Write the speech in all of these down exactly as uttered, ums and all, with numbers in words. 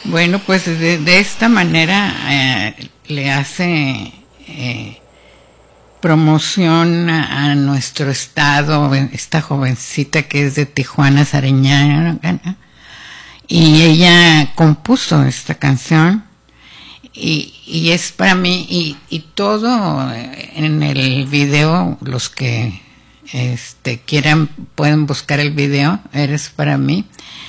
Bueno, pues de, de esta manera eh, le hace eh, promoción a, a nuestro estado, esta jovencita que es de Tijuana, Sariñana, y ella compuso esta canción y, y es para mí, y, y todo en el video, los que este, quieran pueden buscar el video, Eres para mí,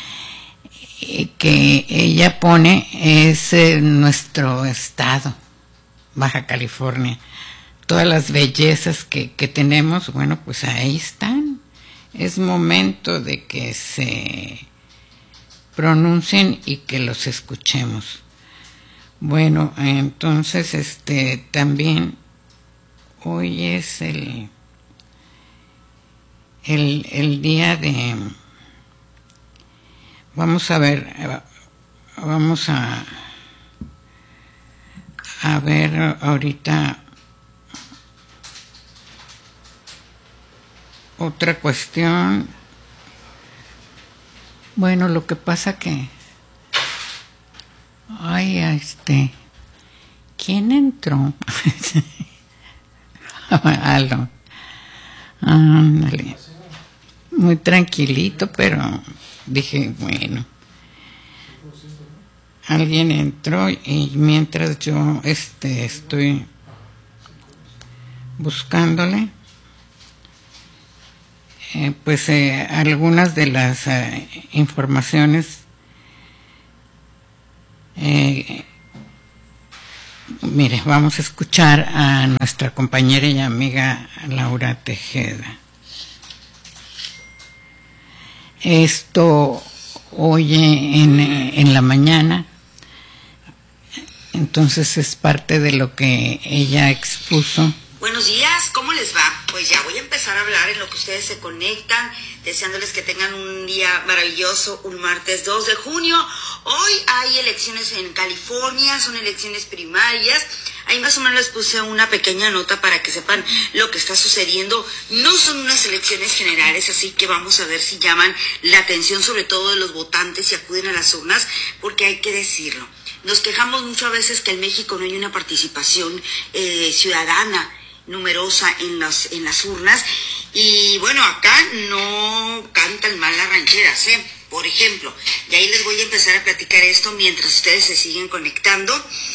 que ella pone es eh, nuestro estado, Baja California. Todas las bellezas que, que tenemos, bueno, pues ahí están. Es momento de que se pronuncien y que los escuchemos. Bueno, entonces, este, también hoy es el, el, el día de... Vamos a ver, vamos a, a ver ahorita otra cuestión. Bueno, lo que pasa que, ay, este, ¿quién entró? Algo, ándale, muy tranquilito, pero dije, bueno, alguien entró y mientras yo este, estoy buscándole, eh, pues eh, algunas de las eh, informaciones, eh, mire, vamos a escuchar a nuestra compañera y amiga Laura Tejeda. Esto oye en, en la mañana, entonces es parte de lo que ella expuso. Buenos días, ¿cómo les va? Pues ya voy a empezar a hablar en lo que ustedes se conectan, deseándoles que tengan un día maravilloso, un martes dos de junio. Hoy hay elecciones en California, son elecciones primarias. Ahí más o menos les puse una pequeña nota para que sepan lo que está sucediendo. No son unas elecciones generales, así que vamos a ver si llaman la atención sobre todo de los votantes y acuden a las urnas, porque hay que decirlo. Nos quejamos muchas veces que en México no hay una participación eh, ciudadana numerosa en las, en las urnas, y bueno, acá no cantan mal las rancheras, ¿eh? Por ejemplo, y ahí les voy a empezar a platicar esto mientras ustedes se siguen conectando.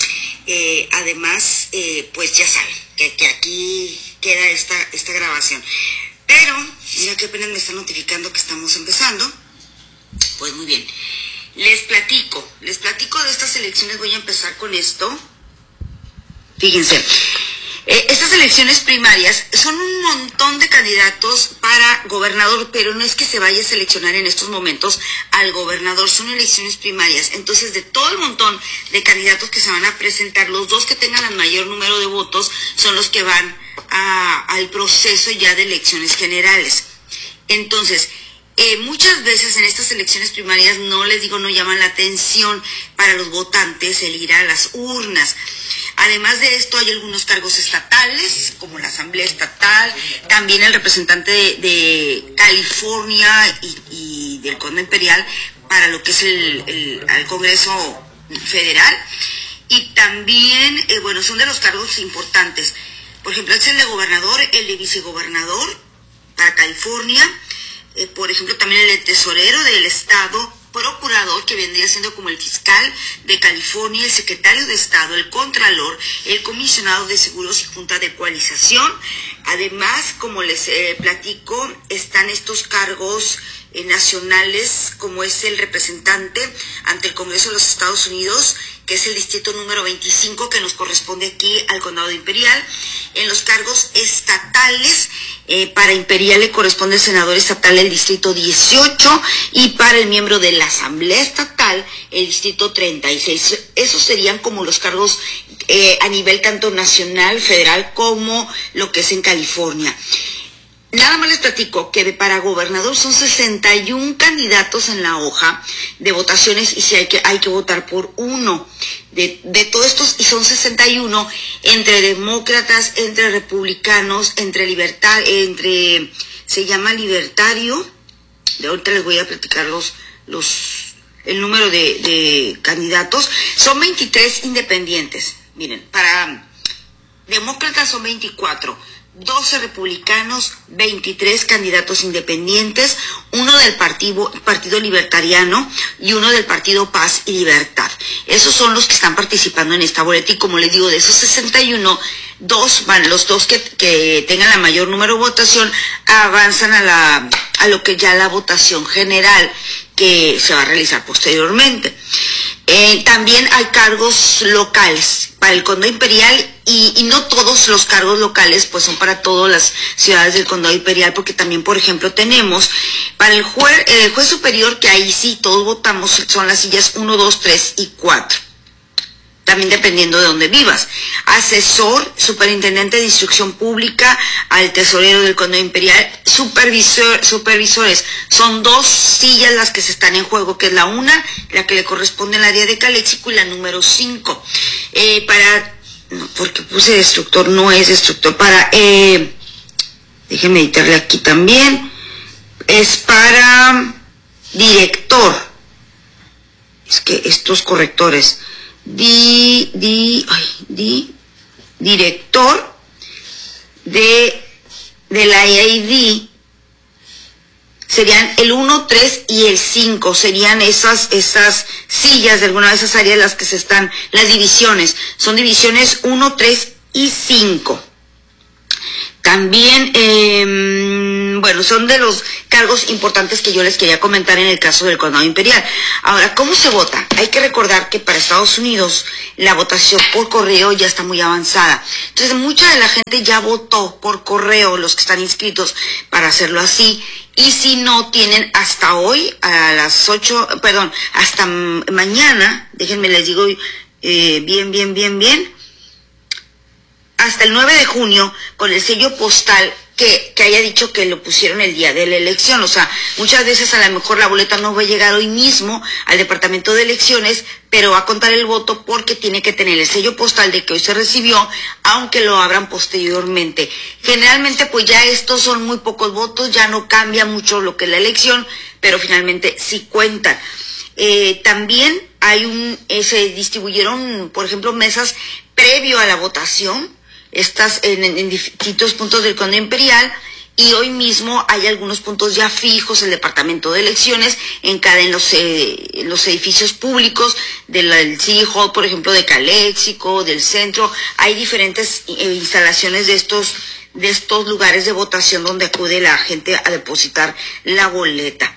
Eh, además, eh, pues ya saben que, que aquí queda esta, esta grabación. Pero, mira que apenas me están notificando que estamos empezando. Pues muy bien. Les platico, les platico de estas elecciones, voy a empezar con esto. Fíjense, eh, estas elecciones primarias son un montón de candidatos para gobernador, pero no es que se vaya a seleccionar en estos momentos al gobernador, son elecciones primarias. Entonces, de todo el montón de candidatos que se van a presentar, los dos que tengan el mayor número de votos son los que van a, al proceso ya de elecciones generales. Entonces, Eh, muchas veces en estas elecciones primarias, no les digo, no llaman la atención para los votantes el ir a las urnas. Además de esto, hay algunos cargos estatales, como la Asamblea Estatal, también el representante de, de California y, y del Conde Imperial para lo que es el, el, el Congreso Federal. Y también, eh, bueno, son de los cargos importantes. Por ejemplo, es el de gobernador, el de vicegobernador para California. Eh, por ejemplo, también el de tesorero del estado, procurador, que vendría siendo como el fiscal de California, el secretario de Estado, el contralor, el comisionado de seguros y junta de ecualización. Además, como les eh, platico, están estos cargos eh, nacionales, como es el representante ante el Congreso de los Estados Unidos, que es el distrito número veinticinco, que nos corresponde aquí al condado de Imperial. En los cargos estatales, eh, para Imperial le corresponde el senador estatal el distrito dieciocho, y para el miembro de la Asamblea Estatal el distrito treinta y seis. Esos serían como los cargos eh, a nivel tanto nacional, federal, como lo que es en California. Nada más les platico que de para gobernador son sesenta y uno candidatos en la hoja de votaciones, y si hay que, hay que votar por uno. De, de todos estos, y son sesenta y uno entre demócratas, entre republicanos, entre libertad, entre, se llama libertario. De ahorita les voy a platicar los, los, el número de, de candidatos. Son veintitrés independientes. Miren, para demócratas son veinticuatro, doce republicanos, veintitrés candidatos independientes, uno del partido, partido Libertariano y uno del Partido Paz y Libertad. Esos son los que están participando en esta boleta y como les digo, de esos sesenta y uno, dos van, los dos que, que tengan la mayor número de votación avanzan a, la, a lo que ya la votación general que se va a realizar posteriormente. Eh, también hay cargos locales para el Condado Imperial y, y no todos los cargos locales pues son para todas las ciudades del Condado Imperial, porque también, por ejemplo, tenemos para el juez, el juez superior, que ahí sí todos votamos, son las sillas uno, dos, tres y cuatro. También dependiendo de dónde vivas. Asesor, superintendente de instrucción pública, al tesorero del Condado Imperial, supervisor, supervisores. Son dos sillas las que se están en juego, que es la una, la que le corresponde al área de Calexico, y la número cinco. Eh, para, no, porque puse destructor, no es destructor, para, eh, déjenme editarle aquí también, es para director. Es que estos correctores... Di, di, ay, di, director de, de la I A D serían el uno, tres y el cinco, serían esas, esas sillas de alguna de esas áreas las que se están, las divisiones, son divisiones uno, tres y cinco. También, eh, bueno, son de los cargos importantes que yo les quería comentar en el caso del Condado Imperial. Ahora, ¿cómo se vota? Hay que recordar que para Estados Unidos la votación por correo ya está muy avanzada. Entonces, mucha de la gente ya votó por correo, los que están inscritos, para hacerlo así. Y si no, tienen hasta hoy, a las ocho, perdón, hasta mañana, déjenme les digo eh, bien, bien, bien, bien, hasta el nueve de junio, con el sello postal que, que haya dicho que lo pusieron el día de la elección. O sea, muchas veces a lo mejor la boleta no va a llegar hoy mismo al departamento de elecciones, pero va a contar el voto porque tiene que tener el sello postal de que hoy se recibió, aunque lo abran posteriormente. Generalmente, pues ya estos son muy pocos votos, ya no cambia mucho lo que es la elección, pero finalmente sí cuentan. Eh, también hay un, eh, se distribuyeron, por ejemplo, mesas previo a la votación, estas en, en, en distintos puntos del Condado Imperial, y hoy mismo hay algunos puntos ya fijos en el departamento de elecciones, en cada en los, eh, en los edificios públicos del, del City Hall, por ejemplo, de Calexico, del centro. Hay diferentes eh, instalaciones de estos, de estos lugares de votación donde acude la gente a depositar la boleta.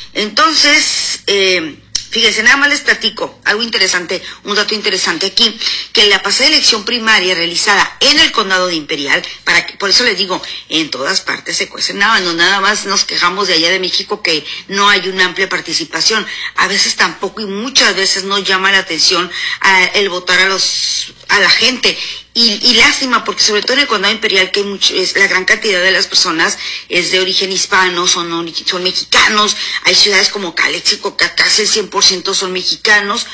Entonces, eh, fíjense, nada más les platico algo interesante, un dato interesante aquí, que en la pasada elección primaria realizada en el Condado de Imperial, para que, por eso les digo, en todas partes se cuecen nada, no nada más nos quejamos de allá de México que no hay una amplia participación, a veces tampoco y muchas veces no llama la atención a, el votar a los a la gente. Y, y lástima, porque sobre todo en el Condado Imperial, que hay mucho, es, la gran cantidad de las personas es de origen hispano, son, son mexicanos. Hay ciudades como Calexico, que casi el cien por ciento son mexicanos,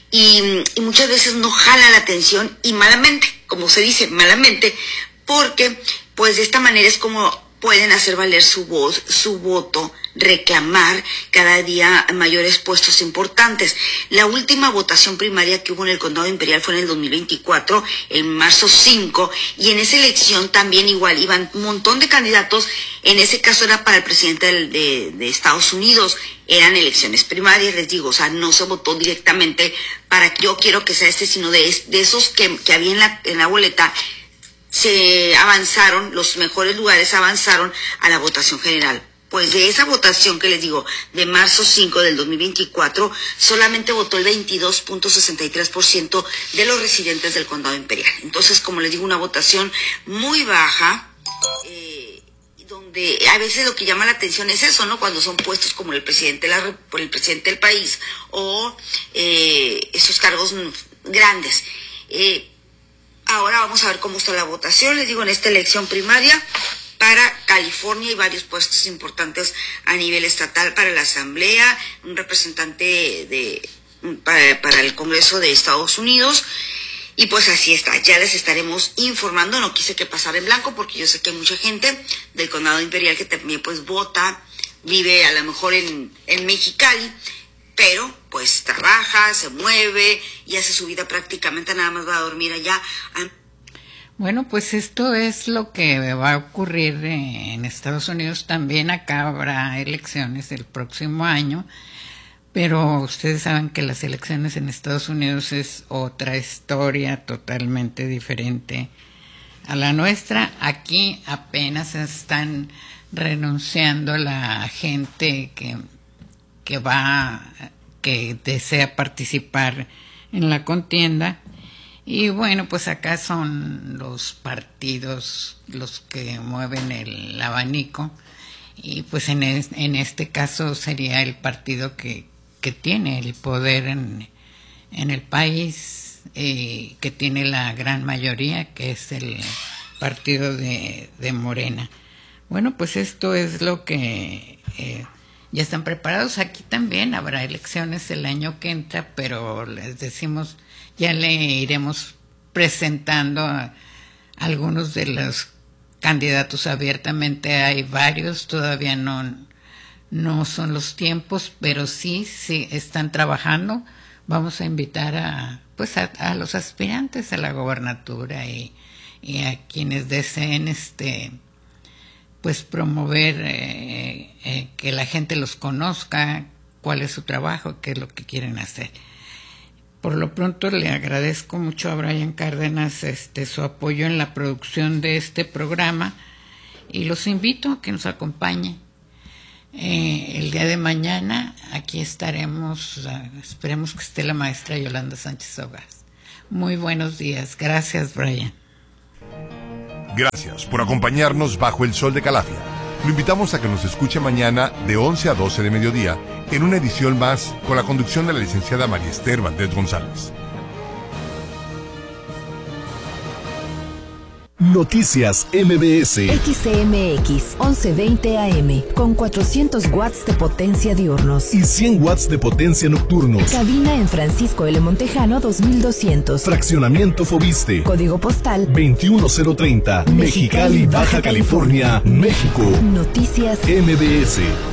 y, y muchas veces no jala la atención, y malamente, como se dice, malamente, porque pues de esta manera es como pueden hacer valer su voz, su voto, reclamar cada día mayores puestos importantes. La última votación primaria que hubo en el Condado Imperial fue en el dos mil veinticuatro, en marzo cinco, y en esa elección también igual iban un montón de candidatos. En ese caso era para el presidente de, de, de Estados Unidos, eran elecciones primarias, les digo, o sea, no se votó directamente para que yo quiero que sea este, sino de, de esos que, que había en la, en la boleta. Se avanzaron, los mejores lugares avanzaron a la votación general. Pues de esa votación que les digo, de marzo cinco del dos mil veinticuatro, solamente votó el veintidós punto sesenta y tres por ciento de los residentes del Condado Imperial. Entonces, como les digo, una votación muy baja, eh, donde a veces lo que llama la atención es eso, ¿no? Cuando son puestos como el presidente, la, por el presidente del país, o eh, esos cargos grandes. Eh, Ahora vamos a ver cómo está la votación. Les digo, en esta elección primaria para California y varios puestos importantes a nivel estatal, para la Asamblea, un representante de para, para el Congreso de Estados Unidos. Y pues así está, ya les estaremos informando. No quise que pasara en blanco porque yo sé que hay mucha gente del Condado Imperial que también pues vota, vive a lo mejor en, en Mexicali, pero pues trabaja, se mueve y hace su vida prácticamente, nada más va a dormir allá. Bueno, pues esto es lo que va a ocurrir en Estados Unidos. También acá habrá elecciones el próximo año, pero ustedes saben que las elecciones en Estados Unidos es otra historia totalmente diferente a la nuestra. Aquí apenas están renunciando la gente que, que va, que desea participar en la contienda. Y bueno, pues acá son los partidos los que mueven el abanico, y pues en, es, en este caso sería el partido que, que tiene el poder en, en el país, eh, que tiene la gran mayoría, que es el partido de, de Morena. Bueno, pues esto es lo que eh, ya están preparados. Aquí también habrá elecciones el año que entra, pero les decimos, ya le iremos presentando a algunos de los candidatos abiertamente. Hay varios, todavía no, no son los tiempos, pero sí, sí están trabajando. Vamos a invitar a, pues a, a los aspirantes a la gobernatura y, y a quienes deseen este pues promover eh, eh, que la gente los conozca, cuál es su trabajo, qué es lo que quieren hacer. Por lo pronto le agradezco mucho a Brian Cárdenas este, su apoyo en la producción de este programa, y los invito a que nos acompañen. Eh, el día de mañana aquí estaremos, uh, esperemos que esté la maestra Yolanda Sánchez Ogaz. Muy buenos días. Gracias, Brian. Gracias por acompañarnos bajo el sol de Calafia. Lo invitamos a que nos escuche mañana de once a doce de mediodía en una edición más con la conducción de la licenciada María Esther Valdés González. Noticias M B S. X C M X once veinte A M con cuatrocientos watts de potencia diurnos y cien watts de potencia nocturnos. Cabina en Francisco L. Montejano dos mil doscientos. Fraccionamiento Fobiste. Código postal veintiuno cero treinta. Mexicali, Baja California, México. Noticias M B S.